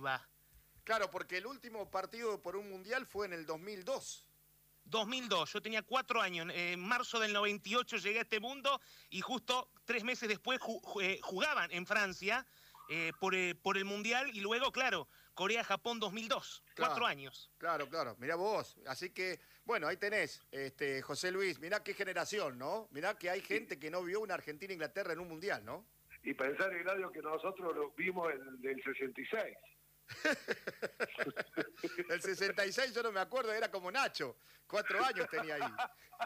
iba. Claro, porque el último partido por un mundial fue en el 2002. 2002, yo tenía 4 años, en marzo del 98 llegué a este mundo y justo 3 meses después jugaban en Francia por el Mundial y luego, claro, Corea-Japón 2002, 4 Claro, años. claro. Mirá vos. Así que, bueno, ahí tenés, José Luis. Mirá qué generación, ¿no? Mirá que hay gente que no vio una Argentina-Inglaterra en un mundial, ¿no? Y pensar, Eladio, que nosotros lo vimos en el del 66. El 66 yo no me acuerdo, era como Nacho. 4 años tenía ahí.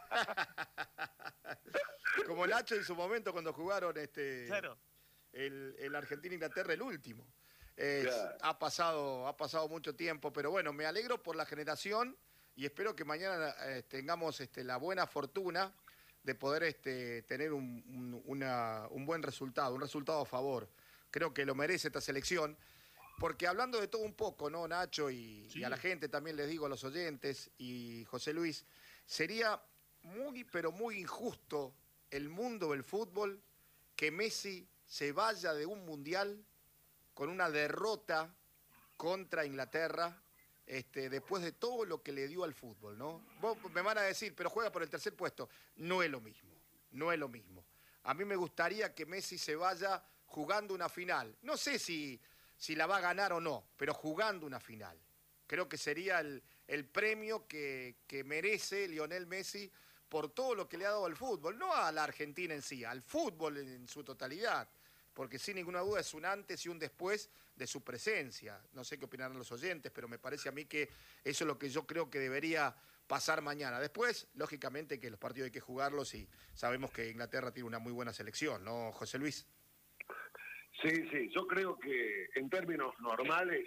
Como Nacho en su momento cuando jugaron Claro. el Argentina-Inglaterra, el último. Claro. Ha pasado mucho tiempo, pero bueno, me alegro por la generación y espero que mañana tengamos la buena fortuna de poder tener un buen resultado, un resultado a favor. Creo que lo merece esta selección. Porque hablando de todo un poco, ¿no, Nacho? Sí. Y a la gente también les digo, a los oyentes, y José Luis, sería muy, pero muy injusto el mundo del fútbol que Messi se vaya de un mundial con una derrota contra Inglaterra, después de todo lo que le dio al fútbol, ¿no? Vos me van a decir, pero juega por el tercer puesto. No es lo mismo, no es lo mismo. A mí me gustaría que Messi se vaya jugando una final. No sé si la va a ganar o no, pero jugando una final. Creo que sería el premio que merece Lionel Messi por todo lo que le ha dado al fútbol, no a la Argentina en sí, al fútbol en su totalidad, porque sin ninguna duda es un antes y un después de su presencia. No sé qué opinarán los oyentes, pero me parece a mí que eso es lo que yo creo que debería pasar mañana. Después, lógicamente que los partidos hay que jugarlos y sabemos que Inglaterra tiene una muy buena selección, ¿no, José Luis? Sí, yo creo que en términos normales,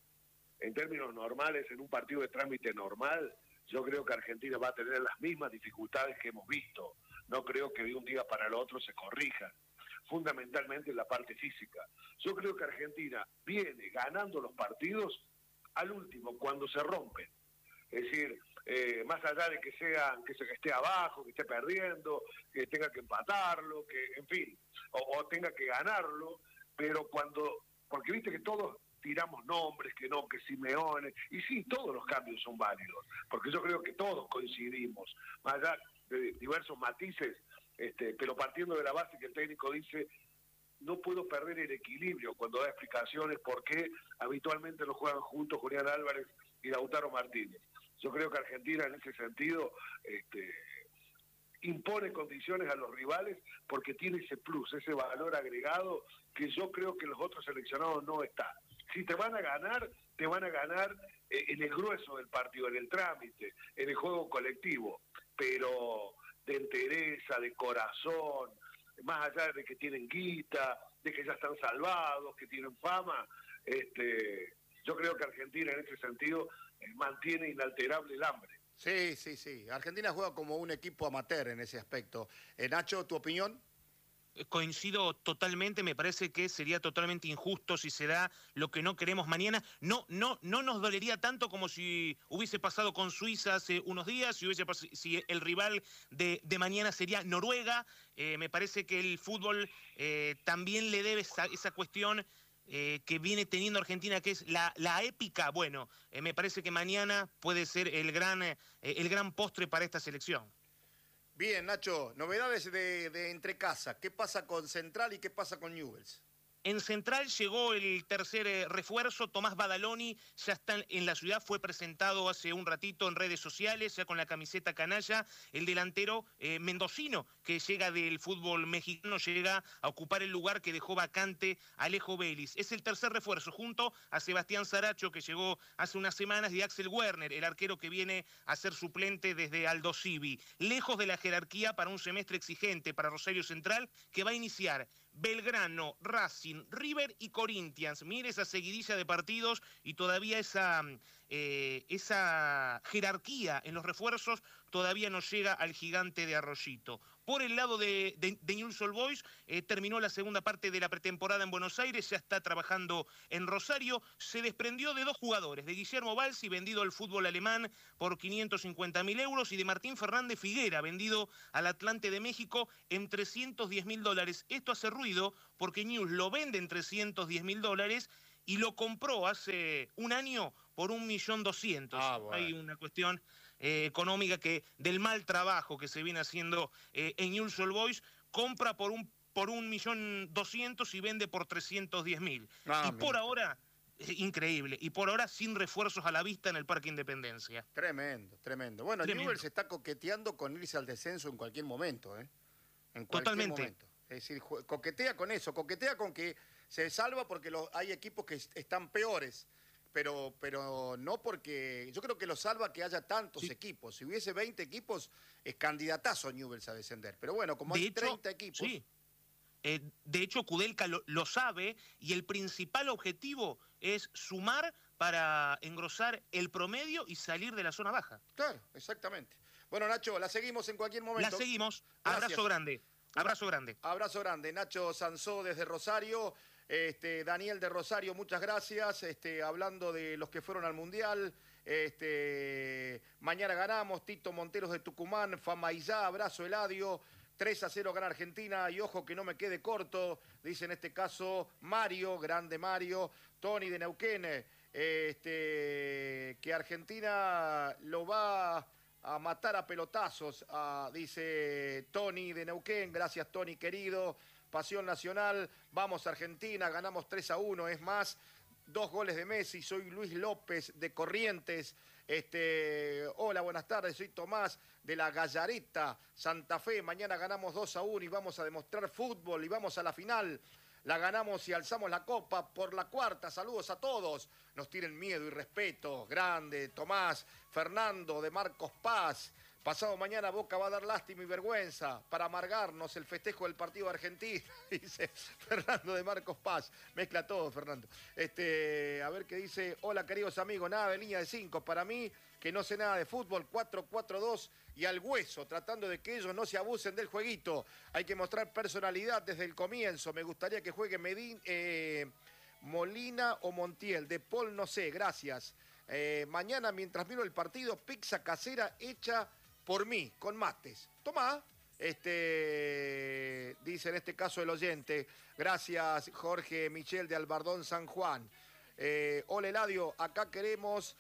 en un partido de trámite normal, yo creo que Argentina va a tener las mismas dificultades que hemos visto. No creo que de un día para el otro se corrijan, fundamentalmente en la parte física. Yo creo que Argentina viene ganando los partidos al último, cuando se rompen. Es decir, más allá de que esté abajo, que esté perdiendo, que tenga que empatarlo, que en fin, o tenga que ganarlo, pero porque viste que todos tiramos nombres, que no, que Simeone, y sí, todos los cambios son válidos, porque yo creo que todos coincidimos, más allá de diversos matices, pero partiendo de la base que el técnico dice, no puedo perder el equilibrio cuando da explicaciones por qué habitualmente no juegan juntos Julián Álvarez y Lautaro Martínez. Yo creo que Argentina en ese sentido impone condiciones a los rivales porque tiene ese plus, ese valor agregado que yo creo que los otros seleccionados no están. Si te van a ganar en el grueso del partido, en el trámite, en el juego colectivo, pero de entereza, de corazón, más allá de que tienen guita, de que ya están salvados, que tienen fama, yo creo que Argentina en ese sentido mantiene inalterable el hambre. Sí. Argentina juega como un equipo amateur en ese aspecto. Nacho, ¿tu opinión? Coincido totalmente, me parece que sería totalmente injusto si se da lo que no queremos mañana. No nos dolería tanto como si hubiese pasado con Suiza hace unos días, si el rival de mañana sería Noruega. Me parece que el fútbol también le debe esa cuestión que viene teniendo Argentina, que es la épica. Bueno, me parece que mañana puede ser el gran postre para esta selección. Bien, Nacho, novedades de entre casa. ¿Qué pasa con Central y qué pasa con Newell's? En Central llegó el tercer refuerzo, Tomás Badaloni, ya está en la ciudad, fue presentado hace un ratito en redes sociales, ya con la camiseta canalla, el delantero mendocino, que llega del fútbol mexicano, llega a ocupar el lugar que dejó vacante Alejo Vélez. Es el tercer refuerzo, junto a Sebastián Saracho, que llegó hace unas semanas, y Axel Werner, el arquero que viene a ser suplente desde Aldo Civi. Lejos de la jerarquía para un semestre exigente para Rosario Central, que va a iniciar Belgrano, Racing, River y Corinthians. Mire esa seguidilla de partidos y todavía esa jerarquía en los refuerzos todavía no llega al gigante de Arroyito. Por el lado de Newell's Old Boys, terminó la segunda parte de la pretemporada en Buenos Aires, ya está trabajando en Rosario, se desprendió de 2 jugadores, de Guillermo Balsi, vendido al fútbol alemán por 550.000 euros, y de Martín Fernández Figuera, vendido al Atlante de México en $310.000. Esto hace ruido porque Newell's lo vende en $310.000 y lo compró hace un año por 1.200.000. Bueno. Hay una cuestión económica que del mal trabajo que se viene haciendo en Newell's Old Boys, compra por 1.200.000 y vende por 310.000. Y por ahora, increíble, y por ahora sin refuerzos a la vista en el Parque Independencia. Tremendo, tremendo. Bueno, Newell's se está coqueteando con irse al descenso en cualquier momento, ¿eh? En cualquier Totalmente. momento. Es decir, coquetea con eso, coquetea con que se salva porque hay equipos que están peores, pero no porque... Yo creo que lo salva que haya tantos equipos. Si hubiese 20 equipos, es candidatazo Newell's a descender. Pero bueno, como hay 30 equipos... Sí. De hecho, Kudelka lo sabe, y el principal objetivo es sumar para engrosar el promedio y salir de la zona baja. Claro, exactamente. Bueno, Nacho, la seguimos en cualquier momento. La seguimos. Gracias. Abrazo grande. Abrazo grande. Abrazo grande. Nacho Sansó desde Rosario. Daniel de Rosario, muchas gracias. Hablando de los que fueron al Mundial. Mañana ganamos. Tito Monteros de Tucumán. Famaillá, abrazo Eladio. 3-0 gana Argentina, y ojo que no me quede corto, dice en este caso Mario, grande Mario. Tony de Neuquén, que Argentina lo va a matar a pelotazos, dice Tony de Neuquén. Gracias, Tony, querido. Pasión nacional, vamos Argentina, ganamos 3-1, es más, 2 goles de Messi. Soy Luis López de Corrientes. Hola, buenas tardes, soy Tomás de la Gallareta, Santa Fe. Mañana ganamos 2-1 y vamos a demostrar fútbol y vamos a la final. La ganamos y alzamos la copa por la 4ª. Saludos a todos. Nos tienen miedo y respeto. Grande, Tomás. Fernando de Marcos Paz. Pasado mañana Boca va a dar lástima y vergüenza para amargarnos el festejo del partido de Argentina, dice Fernando de Marcos Paz. Mezcla todo, Fernando. A ver qué dice. Hola, queridos amigos. Nada de línea de 5. Para mí, que no sé nada de fútbol, 4-4-2 y al hueso, tratando de que ellos no se abusen del jueguito. Hay que mostrar personalidad desde el comienzo. Me gustaría que juegue Molina o Montiel. De Paul no sé, gracias. Mañana, mientras miro el partido, pizza casera hecha por mí, con mates. Tomá, dice en este caso el oyente. Gracias, Jorge Michel de Albardón, San Juan. Hola, Eladio, acá queremos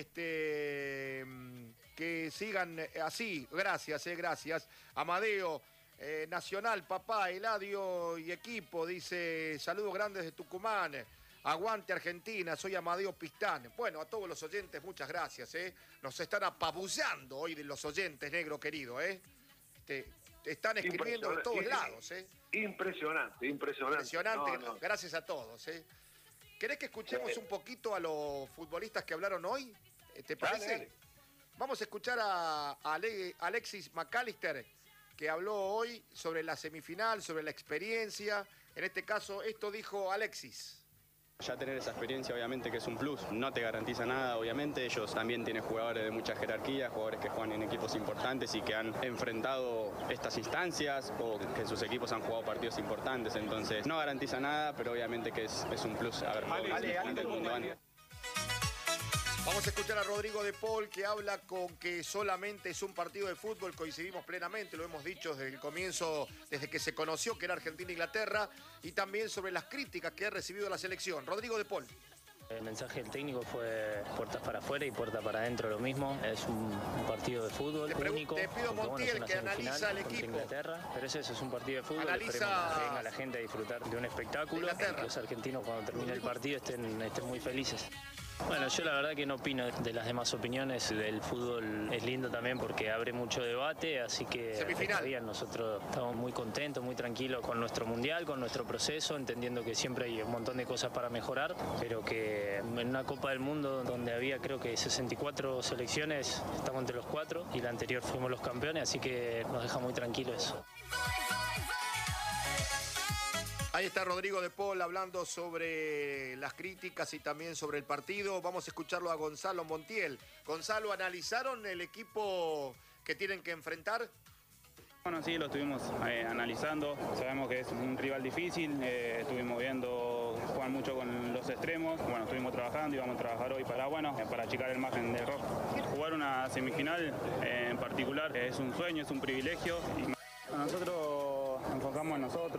que sigan así. Gracias, gracias. Amadeo, Nacional, papá, Eladio y equipo, dice, saludos grandes de Tucumán. Aguante Argentina, soy Amadeo Pistán. Bueno, a todos los oyentes, muchas gracias. Nos están apabullando hoy de los oyentes, negro querido. Te están escribiendo de todos lados. Impresionante. Impresionante, No. Gracias a todos. ¿Querés que escuchemos un poquito a los futbolistas que hablaron hoy? ¿Te parece? Dale. Vamos a escuchar a Alexis McAllister, que habló hoy sobre la semifinal, sobre la experiencia. En este caso, esto dijo Alexis. Ya tener esa experiencia obviamente que es un plus, no te garantiza nada obviamente, ellos también tienen jugadores de mucha jerarquía, jugadores que juegan en equipos importantes y que han enfrentado estas instancias o que en sus equipos han jugado partidos importantes, entonces no garantiza nada, pero obviamente que es un plus haber jugado en el mundo antes. Vamos a escuchar a Rodrigo de Paul, que habla con que solamente es un partido de fútbol. Coincidimos plenamente, lo hemos dicho desde el comienzo, desde que se conoció que era Argentina-Inglaterra, y también sobre las críticas que ha recibido la selección. Rodrigo de Paul. El mensaje del técnico fue puertas para afuera y puerta para adentro lo mismo. Es un partido de fútbol único. Te pido, Montiel, que analiza el equipo. Inglaterra, pero eso es un partido de fútbol. Analiza... Esperemos que venga la gente a disfrutar de un espectáculo. Que los argentinos cuando termine el partido estén muy felices. Bueno, yo la verdad que no opino de las demás opiniones. Del fútbol es lindo también porque abre mucho debate, así que está bien. Nosotros estamos muy contentos, muy tranquilos con nuestro mundial, con nuestro proceso, entendiendo que siempre hay un montón de cosas para mejorar, pero que en una Copa del Mundo donde había creo que 64 selecciones, estamos entre los 4 y la anterior fuimos los campeones, así que nos deja muy tranquilos eso. Ahí está Rodrigo de Paul hablando sobre las críticas y también sobre el partido. Vamos a escucharlo a Gonzalo Montiel. Gonzalo, ¿analizaron el equipo que tienen que enfrentar? Bueno, sí, lo estuvimos analizando. Sabemos que es un rival difícil. Estuvimos viendo jugar mucho con los extremos. Bueno, estuvimos trabajando y vamos a trabajar hoy para achicar el margen de error. Jugar una semifinal en particular es un sueño, es un privilegio. Nosotros enfocamos en nosotros,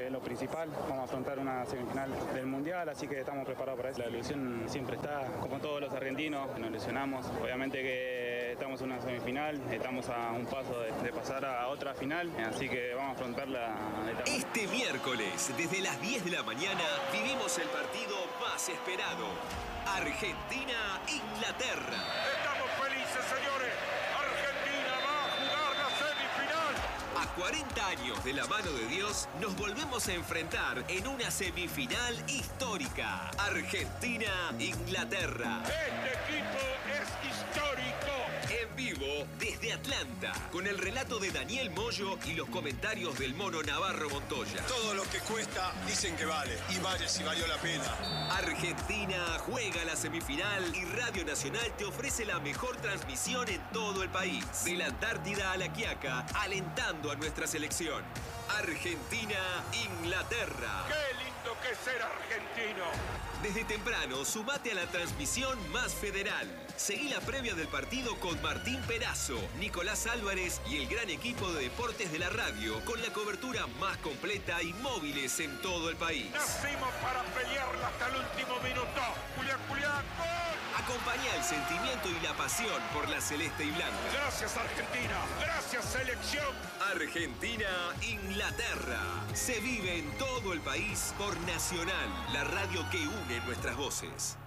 lo principal. Vamos a afrontar una semifinal del Mundial, así que estamos preparados para eso. La ilusión siempre está, como todos los argentinos, nos lesionamos. Obviamente que estamos en una semifinal, estamos a un paso de pasar a otra final, así que vamos a afrontar la etapa. Este miércoles, desde las 10 de la mañana, vivimos el partido más esperado. Argentina-Inglaterra. Estamos felices, señores. Argentina va a jugar la semifinal. A 40 años de la mano de Dios, nos volvemos a enfrentar en una semifinal histórica. Argentina-Inglaterra. Este equipo es histórico. En vivo desde Atlanta, con el relato de Daniel Moyo y los comentarios del Mono Navarro Montoya. Todo lo que cuesta dicen que vale, y vale si valió la pena. Argentina juega la semifinal y Radio Nacional te ofrece la mejor transmisión en todo el país. De la Antártida a La Quiaca, alentando a nuestra selección. Argentina-Inglaterra. ¡Qué lindo que es ser argentino! Desde temprano, sumate a la transmisión más federal. Seguí la previa del partido con Martín Perazo, Nicolás Álvarez y el gran equipo de deportes de la radio, con la cobertura más completa y móviles en todo el país. Nacimos para pelearla hasta el último minuto. Julián, ¡gol! Acompañá el sentimiento y la pasión por la celeste y blanca. Gracias, Argentina. Gracias, selección. Argentina-Inglaterra. Se vive en todo el país por Nacional, la radio que une nuestras voces.